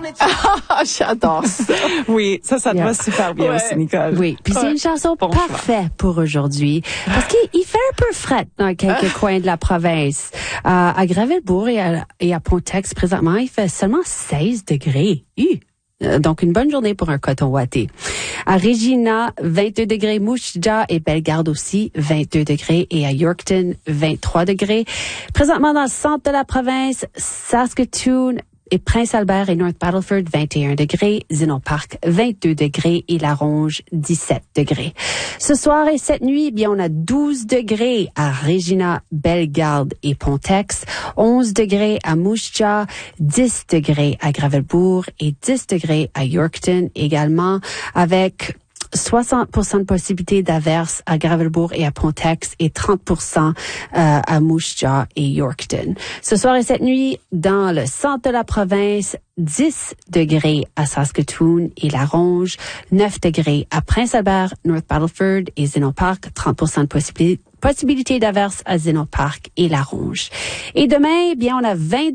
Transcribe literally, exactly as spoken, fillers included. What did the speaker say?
Ah, j'adore ça. Oui, ça, ça te Yeah. va super bien Ouais. aussi, Nicole. Oui, puis c'est Ouais. une chanson Bon parfaite pour aujourd'hui parce qu'il il fait un peu fret dans quelques coins de la province. Euh, à Gravelbourg et à, et à Pontex, présentement, il fait seulement seize degrés. Hi! Euh, Donc, une bonne journée pour un coton ouaté. À Regina, vingt-deux degrés. Moose-Jaw et Bellegarde aussi, vingt-deux degrés. Et à Yorkton, vingt-trois degrés. Présentement, dans le centre de la province, Saskatoon et Prince-Albert et North Battleford, vingt et un degrés. Zinon Park, vingt-deux degrés. Et La Ronge, dix-sept degrés. Ce soir et cette nuit, eh bien, on a douze degrés à Regina, Bellegarde et Pontex, onze degrés à Moose-Jaw, dix degrés à Gravelbourg et dix degrés à Yorkton également, avec soixante pour cent de possibilité d'averse à Gravelbourg et à Pontex et trente pour cent euh, à Moose-Jaw et Yorkton. Ce soir et cette nuit, dans le centre de la province, dix degrés à Saskatoon et La Ronge, neuf degrés à Prince-Albert, North Battleford et Zinon Park, trente pour cent de possibilité, possibilité d'averse à Zinon Park et La Ronge. Et demain, eh bien, on a vingt